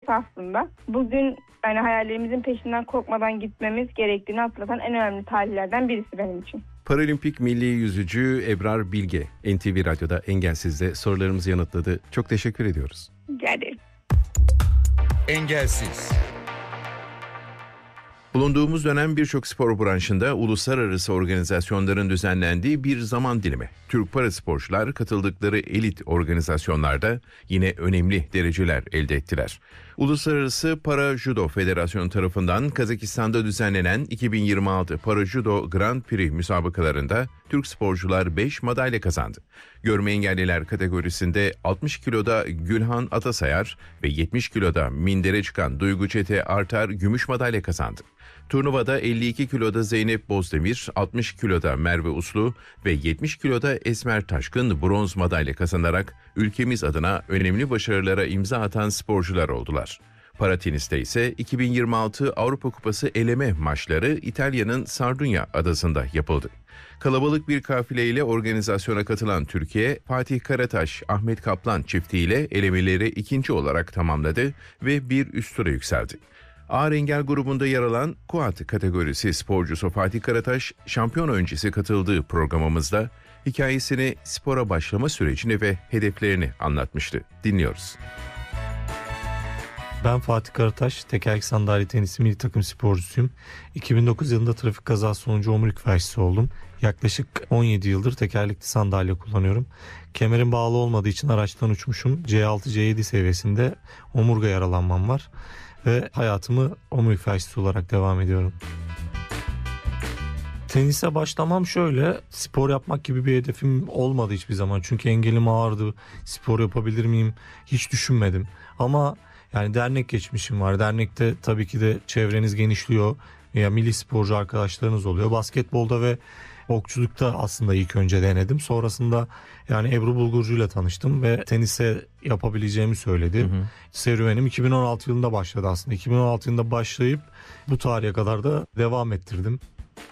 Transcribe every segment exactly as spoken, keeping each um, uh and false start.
olması aslında. Bugün yani hayallerimizin peşinden korkmadan gitmemiz gerektiğini hatırlatan en önemli tarihlerden birisi benim için. Paralimpik milli yüzücü Ebrar Bilge N T V Radyo'da Engelsiz'de sorularımızı yanıtladı. Çok teşekkür ediyoruz. Rica ederim. Engelsiz. Bulunduğumuz dönem birçok spor branşında uluslararası organizasyonların düzenlendiği bir zaman dilimi. Türk parasporcular katıldıkları elit organizasyonlarda yine önemli dereceler elde ettiler. Uluslararası Para Judo Federasyonu tarafından Kazakistan'da düzenlenen iki bin yirmi altı Para Judo Grand Prix müsabakalarında Türk sporcular beş madalya kazandı. Görme engelliler kategorisinde altmış kiloda Gülhan Atasayar ve yetmiş kiloda mindere çıkan Duygu Çete Artar gümüş madalya kazandı. Turnuvada elli iki kiloda Zeynep Bozdemir, altmış kiloda Merve Uslu ve yetmiş kiloda Esmer Taşkın bronz madalya kazanarak ülkemiz adına önemli başarılara imza atan sporcular oldular. Para teniste ise iki bin yirmi altı Avrupa Kupası eleme maçları İtalya'nın Sardunya adasında yapıldı. Kalabalık bir kafileyle organizasyona katılan Türkiye, Fatih Karataş, Ahmet Kaplan çiftiyle elemeleri ikinci olarak tamamladı ve bir üst tura yükseldi. Ağır engel grubunda yer alan Quad kategorisi sporcusu Fatih Karataş, şampiyon öncesi katıldığı programımızda hikayesini, spora başlama sürecini ve hedeflerini anlatmıştı. Dinliyoruz. Ben Fatih Karataş, tekerlek sandalye tenisi milli takım sporcusuyum. iki bin dokuz yılında trafik kazası sonucu omurilik felçlisi oldum. Yaklaşık on yedi yıldır tekerlekli sandalye kullanıyorum. Kemerim bağlı olmadığı için araçtan uçmuşum. C altı C yedi seviyesinde omurga yaralanmam var. Ve hayatımı omurilik felçlisi olarak devam ediyorum. Tenise başlamam şöyle, spor yapmak gibi bir hedefim olmadı hiçbir zaman. Çünkü engelim ağırdı, spor yapabilir miyim hiç düşünmedim. Ama yani dernek geçmişim var. Dernekte tabii ki de çevreniz genişliyor. Ya milli sporcu arkadaşlarınız oluyor. Basketbolda ve okçulukta aslında ilk önce denedim. Sonrasında yani Ebru Bulgurcu ile tanıştım ve tenise yapabileceğimi söyledi. Hı hı. Serüvenim iki bin on altı yılında başladı aslında. iki bin on altı yılında başlayıp bu tarihe kadar da devam ettirdim.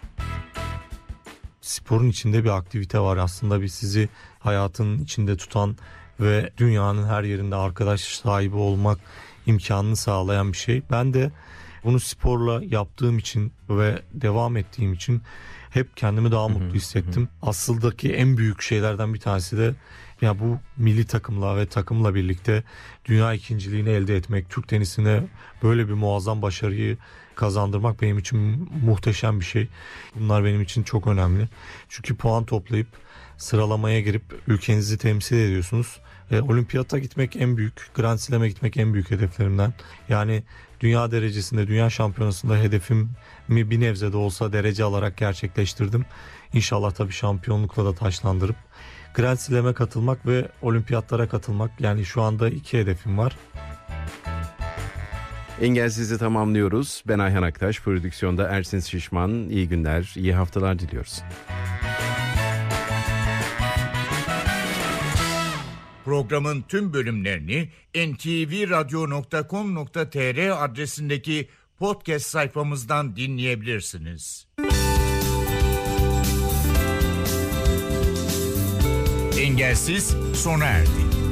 Sporun içinde bir aktivite var aslında, bir sizi hayatın içinde tutan ve dünyanın her yerinde arkadaş sahibi olmak imkanını sağlayan bir şey. Ben de bunu sporla yaptığım için ve devam ettiğim için hep kendimi daha mutlu hissettim. Asıldaki en büyük şeylerden bir tanesi de ya bu milli takımla ve takımla birlikte dünya ikinciliğini elde etmek, Türk tenisine böyle bir muazzam başarıyı kazandırmak benim için muhteşem bir şey. Bunlar benim için çok önemli. Çünkü puan toplayıp sıralamaya girip ülkenizi temsil ediyorsunuz. E, olimpiyata gitmek en büyük, Grand Slam'e gitmek en büyük hedeflerimden. Yani dünya derecesinde, dünya şampiyonasında hedefimi bir nebze de olsa derece alarak gerçekleştirdim. İnşallah tabii şampiyonlukla da taçlandırıp Grand Slam'e katılmak ve olimpiyatlara katılmak, yani şu anda iki hedefim var. Engelsiz'i tamamlıyoruz. Ben Ayhan Aktaş, prodüksiyonda Ersin Şişman. İyi günler, iyi haftalar diliyoruz. Programın tüm bölümlerini en te ve radyo nokta com nokta tr adresindeki podcast sayfamızdan dinleyebilirsiniz. Engelsiz sona erdi.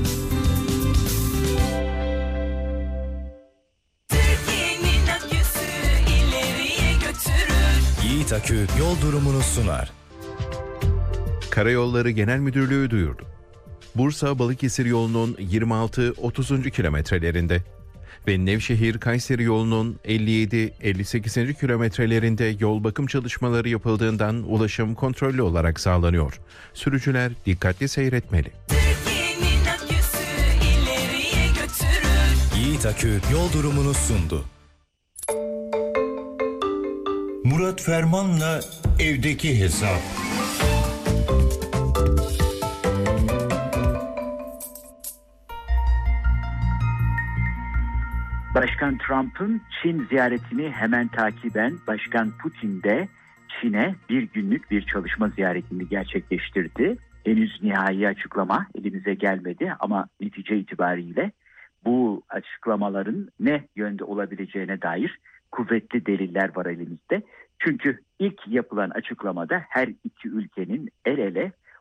Türkiye'nin aküsü ileriye götürür. Yiğit Akü yol durumunu sunar. Karayolları Genel Müdürlüğü duyurdu. Bursa-Balıkesir yolunun yirmi altı otuzuncu kilometrelerinde ve Nevşehir-Kayseri yolunun elli yedi elli sekizinci kilometrelerinde yol bakım çalışmaları yapıldığından ulaşım kontrollü olarak sağlanıyor. Sürücüler dikkatli seyretmeli. Türkiye'nin aküsü ileriye götürür. Yiğit Akü yol durumunu sundu. Murat Ferman'la evdeki hesap. Başkan Trump'ın Çin ziyaretini hemen takiben Başkan Putin de Çin'e bir günlük bir çalışma ziyaretini gerçekleştirdi. Henüz nihai açıklama elimize gelmedi ama netice itibariyle bu açıklamaların ne yönde olabileceğine dair kuvvetli deliller var elimizde. Çünkü ilk yapılan açıklamada her iki ülkenin el ele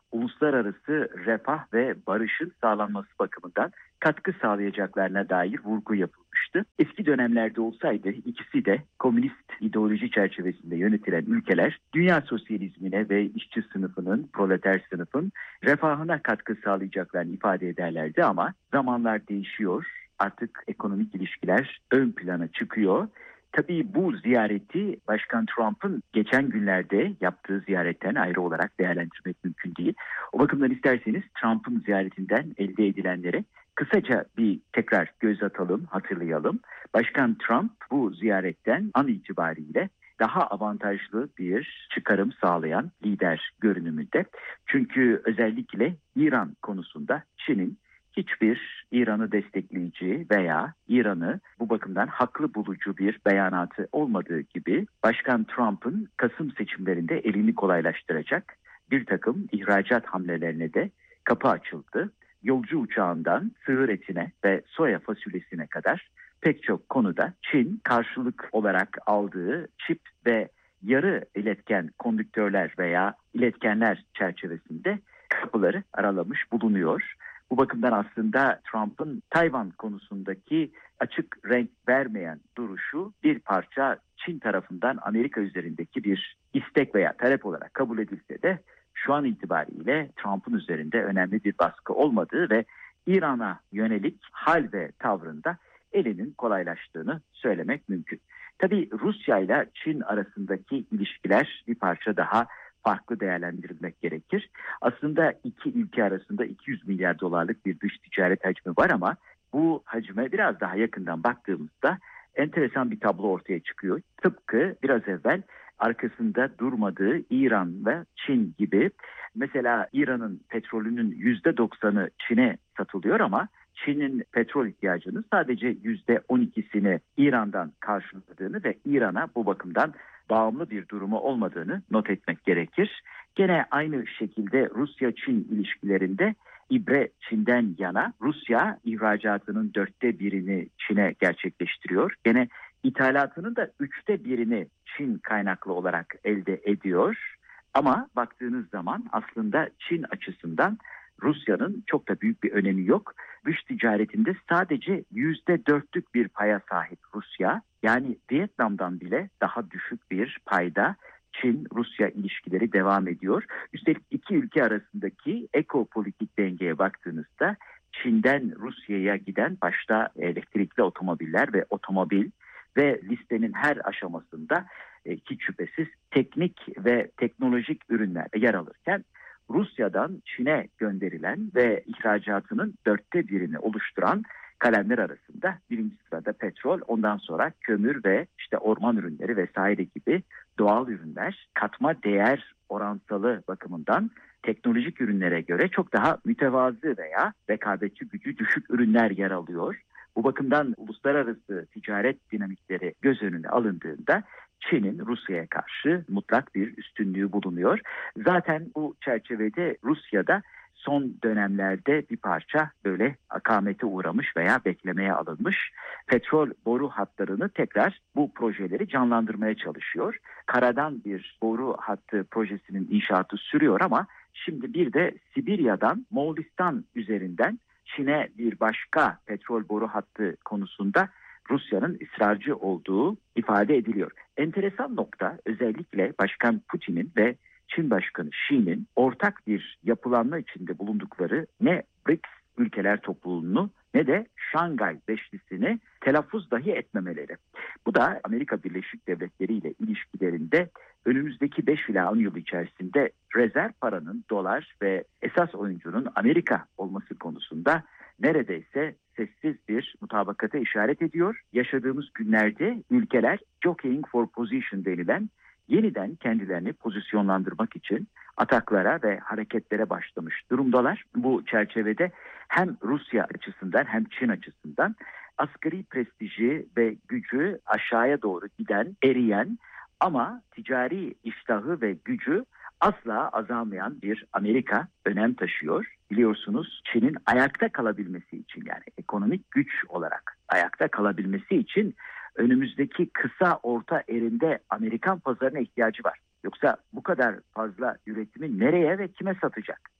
uluslararası refah ve barışın sağlanması bakımından katkı sağlayacaklarına dair vurgu yapılmıştı. Eski dönemlerde olsaydı ikisi de komünist ideoloji çerçevesinde yönetilen ülkeler dünya sosyalizmine ve işçi sınıfının, proleter sınıfın refahına katkı sağlayacaklarını ifade ederlerdi ama zamanlar değişiyor. Artık ekonomik ilişkiler ön plana çıkıyor. Tabii bu ziyareti Başkan Trump'ın geçen günlerde yaptığı ziyaretten ayrı olarak değerlendirmek mümkün değil. O bakımdan isterseniz Trump'ın ziyaretinden elde edilenlere kısaca bir tekrar göz atalım, hatırlayalım. Başkan Trump bu ziyaretten an itibariyle daha avantajlı bir çıkarım sağlayan lider görünümünde. Çünkü özellikle İran konusunda Çin'in hiçbir İran'ı destekleyici veya İran'ı bu bakımdan haklı bulucu bir beyanatı olmadığı gibi Başkan Trump'ın Kasım seçimlerinde elini kolaylaştıracak bir takım ihracat hamlelerine de kapı açıldı. Yolcu uçağından sığır etine ve soya fasulyesine kadar pek çok konuda Çin karşılık olarak aldığı çip ve yarı iletken kondüktörler veya iletkenler çerçevesinde kapıları aralamış bulunuyor. Bu bakımdan aslında Trump'ın Tayvan konusundaki açık renk vermeyen duruşu bir parça Çin tarafından Amerika üzerindeki bir istek veya talep olarak kabul edilse de şu an itibariyle Trump'ın üzerinde önemli bir baskı olmadığı ve İran'a yönelik hal ve tavrında elinin kolaylaştığını söylemek mümkün. Tabii Rusya ile Çin arasındaki ilişkiler bir parça daha farklı değerlendirilmek gerekir. Aslında iki ülke arasında iki yüz milyar dolarlık bir dış ticaret hacmi var ama bu hacme biraz daha yakından baktığımızda enteresan bir tablo ortaya çıkıyor. Tıpkı biraz evvel arkasında durmadığı İran ve Çin gibi. Mesela İran'ın petrolünün yüzde doksanı Çin'e satılıyor ama Çin'in petrol ihtiyacının sadece yüzde on ikisini İran'dan karşıladığını ve İran'a bu bakımdan bağımlı bir durumu olmadığını not etmek gerekir. Gene aynı şekilde Rusya-Çin ilişkilerinde ibre Çin'den yana. Rusya ihracatının dörtte birini Çin'e gerçekleştiriyor. Gene ithalatının da üçte birini Çin kaynaklı olarak elde ediyor. Ama baktığınız zaman aslında Çin açısından Rusya'nın çok da büyük bir önemi yok. Dış ticaretinde sadece yüzde dörtlük bir paya sahip Rusya. Yani Vietnam'dan bile daha düşük bir payda Çin-Rusya ilişkileri devam ediyor. Üstelik iki ülke arasındaki ekopolitik dengeye baktığınızda Çin'den Rusya'ya giden başta elektrikli otomobiller ve otomobil ve listenin her aşamasında hiç şüphesiz teknik ve teknolojik ürünler yer alırken Rusya'dan Çin'e gönderilen ve ihracatının dörtte birini oluşturan kalemler arasında birinci sırada petrol, ondan sonra kömür ve işte orman ürünleri vesaire gibi doğal ürünler katma değer orantılı bakımından teknolojik ürünlere göre çok daha mütevazı veya rekabetçi gücü düşük ürünler yer alıyor. Bu bakımdan uluslararası ticaret dinamikleri göz önüne alındığında Çin'in Rusya'ya karşı mutlak bir üstünlüğü bulunuyor. Zaten bu çerçevede Rusya'da son dönemlerde bir parça böyle akamete uğramış veya beklemeye alınmış. Petrol boru hatlarını tekrar bu projeleri canlandırmaya çalışıyor. Karadan bir boru hattı projesinin inşaatı sürüyor ama şimdi bir de Sibirya'dan Moğolistan üzerinden Çin'e bir başka petrol boru hattı konusunda Rusya'nın ısrarcı olduğu ifade ediliyor. Enteresan nokta özellikle Başkan Putin'in ve Çin Başkanı Xi'nin ortak bir yapılanma içinde bulundukları ne B R I C S ülkeler topluluğunu ne de Şangay Beşlisi'ni telaffuz dahi etmemeleri. Bu da Amerika Birleşik Devletleri ile ilişkilerinde önümüzdeki beş ila on yıl içerisinde rezerv paranın dolar ve esas oyuncunun Amerika olması konusunda neredeyse sessiz bir mutabakata işaret ediyor. Yaşadığımız günlerde ülkeler jockeying for position denilen yeniden kendilerini pozisyonlandırmak için ataklara ve hareketlere başlamış durumdalar. Bu çerçevede hem Rusya açısından hem Çin açısından asgari prestiji ve gücü aşağıya doğru giden, eriyen ama ticari iştahı ve gücü asla azalmayan bir Amerika önem taşıyor. Biliyorsunuz Çin'in ayakta kalabilmesi için yani ekonomik güç olarak ayakta kalabilmesi için önümüzdeki kısa orta erinde Amerikan pazarına ihtiyacı var. Yoksa bu kadar fazla üretimi nereye ve kime satacak?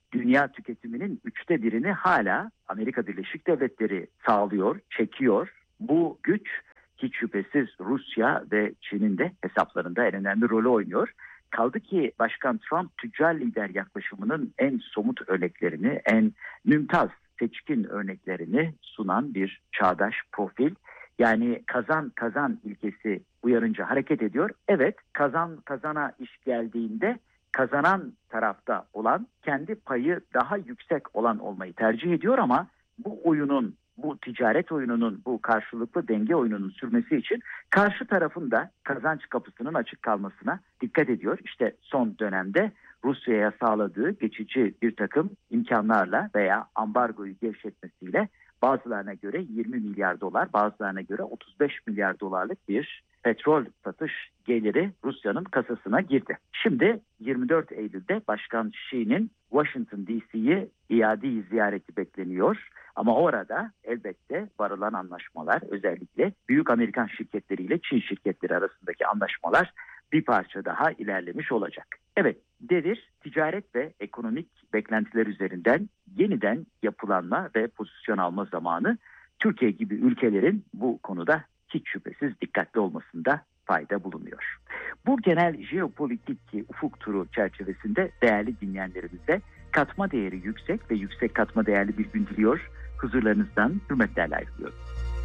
dünya tüketiminin üçte birini hala Amerika Birleşik Devletleri sağlıyor, çekiyor. Bu güç hiç şüphesiz Rusya ve Çin'in de hesaplarında en önemli rolü oynuyor. Kaldı ki Başkan Trump tüccar lider yaklaşımının en somut örneklerini, en mümtaz, seçkin örneklerini sunan bir çağdaş profil. Yani kazan kazan ilkesi uyarınca hareket ediyor. Evet, kazan kazana iş geldiğinde kazanan tarafta olan kendi payı daha yüksek olan olmayı tercih ediyor ama bu oyunun, bu ticaret oyununun, bu karşılıklı denge oyununun sürmesi için karşı tarafın da kazanç kapısının açık kalmasına dikkat ediyor. İşte son dönemde Rusya'ya sağladığı geçici bir takım imkanlarla veya ambargoyu gevşetmesiyle bazılarına göre yirmi milyar dolar, bazılarına göre otuz beş milyar dolarlık bir petrol satış geliri Rusya'nın kasasına girdi. Şimdi yirmi dört Eylül'de Başkan Xi'nin Washington D C'yi iade ziyareti bekleniyor. Ama orada elbette varılan anlaşmalar, özellikle büyük Amerikan şirketleriyle Çin şirketleri arasındaki anlaşmalar bir parça daha ilerlemiş olacak. Evet, devir ticaret ve ekonomik beklentiler üzerinden yeniden yapılanma ve pozisyon alma zamanı. Türkiye gibi ülkelerin bu konuda hiç şüphesiz dikkatli olmasında fayda bulunuyor. Bu genel jeopolitik ufuk turu çerçevesinde değerli dinleyenlerimize katma değeri yüksek ve yüksek katma değerli bir gün diliyor. Huzurlarınızdan hürmetlerle ayrılıyorum.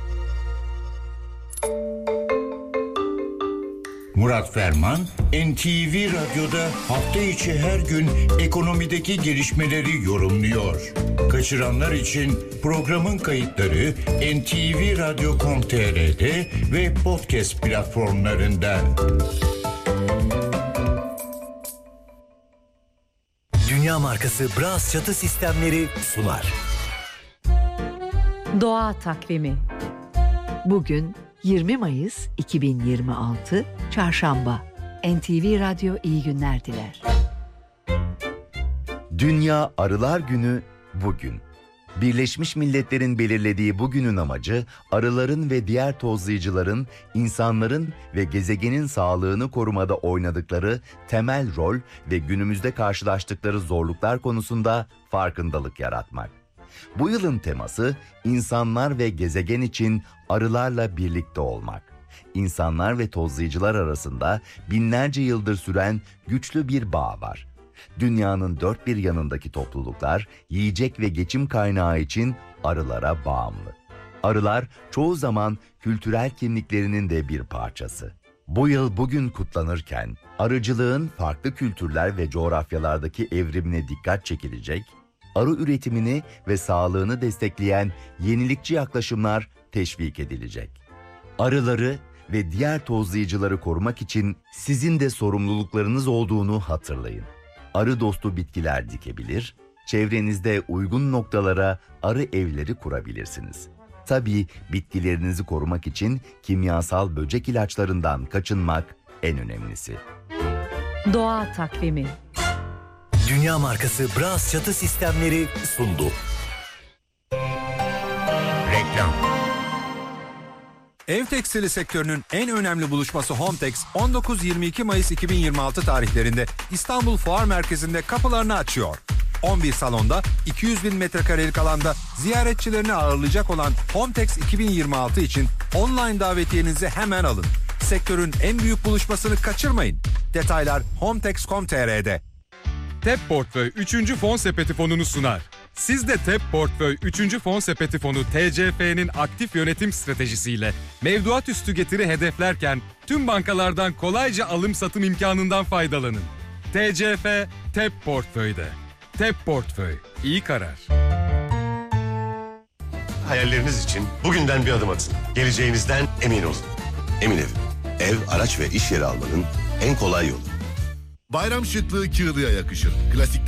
Murat Ferman, N T V Radyo'da hafta içi her gün ekonomideki gelişmeleri yorumluyor. Kaçıranlar için programın kayıtları en te ve radyo nokta com nokta te r'de ve podcast platformlarında. Dünya markası Bras çatı sistemleri sunar. Doğa takvimi. Bugün yirmi Mayıs iki bin yirmi altı Çarşamba. N T V Radyo iyi günler diler. Dünya Arılar Günü bugün. Birleşmiş Milletler'in belirlediği bugünün amacı arıların ve diğer tozlayıcıların insanların ve gezegenin sağlığını korumada oynadıkları temel rol ve günümüzde karşılaştıkları zorluklar konusunda farkındalık yaratmak. Bu yılın teması insanlar ve gezegen için arılarla birlikte olmak. İnsanlar ve tozlayıcılar arasında binlerce yıldır süren güçlü bir bağ var. Dünyanın dört bir yanındaki topluluklar yiyecek ve geçim kaynağı için arılara bağımlı. Arılar çoğu zaman kültürel kimliklerinin de bir parçası. Bu yıl bugün kutlanırken arıcılığın farklı kültürler ve coğrafyalardaki evrimine dikkat çekilecek, arı üretimini ve sağlığını destekleyen yenilikçi yaklaşımlar teşvik edilecek. Arıları ve diğer tozlayıcıları korumak için sizin de sorumluluklarınız olduğunu hatırlayın. Arı dostu bitkiler dikebilir, çevrenizde uygun noktalara arı evleri kurabilirsiniz. Tabii bitkilerinizi korumak için kimyasal böcek ilaçlarından kaçınmak en önemlisi. Doğa takvimi. Dünya markası Bras çatı sistemleri sundu. Reklam. Ev tekstili sektörünün en önemli buluşması Hometex on dokuz yirmi iki Mayıs iki bin yirmi altı tarihlerinde İstanbul Fuar Merkezi'nde kapılarını açıyor. on bir salonda iki yüz bin metrekarelik alanda ziyaretçilerini ağırlayacak olan Hometex iki bin yirmi altı için online davetiyenizi hemen alın. Sektörün en büyük buluşmasını kaçırmayın. Detaylar hometex nokta com nokta te r'de. T E P Portföy üçüncü Fon Sepeti fonunu sunar. Siz de T E P Portföy üçüncü Fon Sepeti fonu T C F'nin aktif yönetim stratejisiyle mevduat üstü getiri hedeflerken tüm bankalardan kolayca alım satım imkanından faydalanın. T C F, T E P Portföy'de. T E P Portföy, iyi karar. Hayalleriniz için bugünden bir adım atın. Geleceğinizden emin olun. Emin Ev, ev, araç ve iş yeri almanın en kolay yolu. Bayram şıklığı Çığlı'ya yakışır. Klasikten